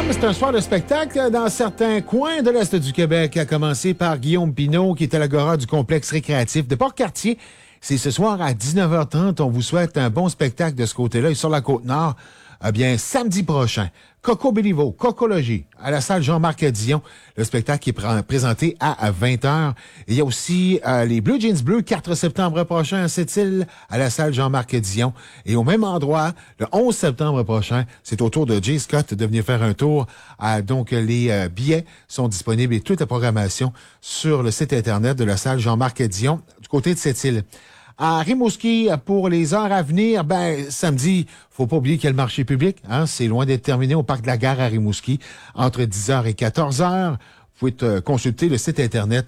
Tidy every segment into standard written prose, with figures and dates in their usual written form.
C'est un soir de spectacle dans certains coins de l'Est du Québec, à commencer par Guillaume Pinault, qui est à l'Agora du complexe récréatif de Port-Cartier. C'est ce soir à 19h30. On vous souhaite un bon spectacle de ce côté-là. Et sur la Côte-Nord, eh bien, samedi prochain, Coco Béliveau, Cocologie, à la salle Jean-Marc Dion. Le spectacle est présenté à 20h. Il y a aussi les Blue Jeans Bleus, 4 septembre prochain à Sept-Îles, à la salle Jean-Marc Dion. Et au même endroit, le 11 septembre prochain, c'est au tour de Jay Scott de venir faire un tour. Donc, les billets sont disponibles et toute la programmation sur le site Internet de la salle Jean-Marc Dion, du côté de Sept-Îles. À Rimouski, pour les heures à venir, samedi, faut pas oublier qu'il y a le marché public. C'est loin d'être terminé au parc de la Gare à Rimouski, entre 10h et 14h. Vous pouvez consulter le site Internet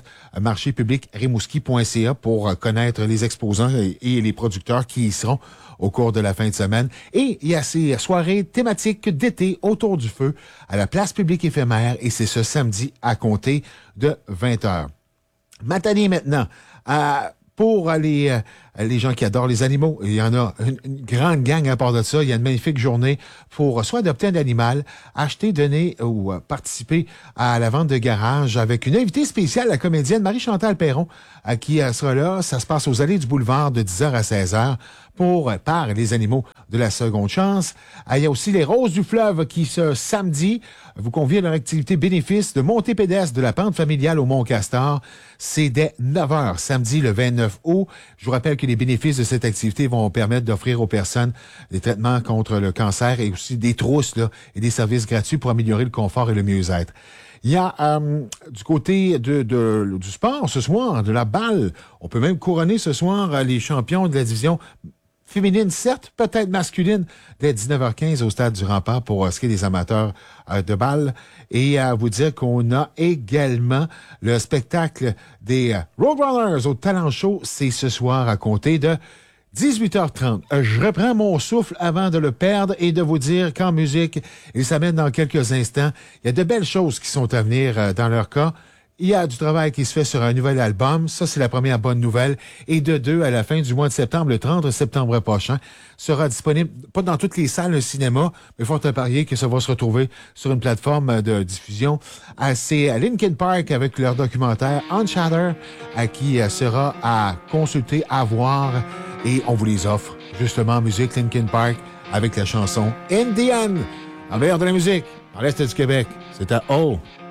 marchépublicrimouski.ca pour connaître les exposants et les producteurs qui y seront au cours de la fin de semaine. Et il y a ces soirées thématiques d'été autour du feu à la place publique éphémère, et c'est ce samedi à compter de 20h. Matinée maintenant, pour les gens qui adorent les animaux, il y en a une grande gang à part de ça. Il y a une magnifique journée pour soit adopter un animal, acheter, donner ou participer à la vente de garage avec une invitée spéciale, la comédienne Marie-Chantal Perron, qui sera là. Ça se passe aux allées du boulevard de 10h à 16h par les animaux de la seconde chance. Il y a aussi les Roses du Fleuve qui, ce samedi, vous convient à leur activité bénéfice de montée pédestre de la pente familiale au Mont-Castor. C'est dès 9h, samedi le 29 août. Je vous rappelle que les bénéfices de cette activité vont permettre d'offrir aux personnes des traitements contre le cancer et aussi des trousses et des services gratuits pour améliorer le confort et le mieux-être. Il y a du côté du sport ce soir, de la balle. On peut même couronner ce soir les champions de la division féminine, certes, peut-être masculine, dès 19h15 au stade du Rempart pour ce qui est des amateurs de balle. Et à vous dire qu'on a également le spectacle des Roadrunners au Talent Show. C'est ce soir à compter de 18h30. Je reprends mon souffle avant de le perdre et de vous dire qu'en musique, ils s'amènent dans quelques instants. Il y a de belles choses qui sont à venir dans leur cas. Il y a du travail qui se fait sur un nouvel album. Ça, c'est la première bonne nouvelle. Et de deux, à la fin du mois de septembre, le 30 septembre prochain, sera disponible, pas dans toutes les salles de cinéma, mais fort à parier que ça va se retrouver sur une plateforme de diffusion. C'est Linkin Park avec leur documentaire On Shatter, qui sera à consulter, à voir. Et on vous les offre, justement, en musique Linkin Park avec la chanson Indian. En meilleur de la musique, dans l'Est du Québec, c'est à O.